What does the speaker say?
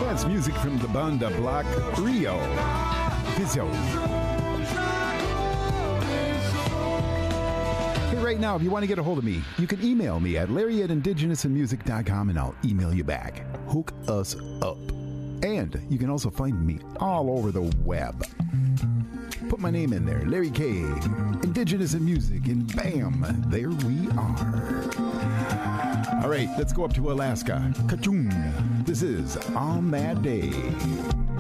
Dance music from the banda Black Rio. Vizio. Hey, right now, if you want to get a hold of me, you can email me at larry@indigenousinmusic.com and I'll email you back. Hook us up. And you can also find me all over the web. Put my name in there, Larry K, Indigenous in Music, and bam, there we are. All right, let's go up to Alaska. Kachung. This is On That Day.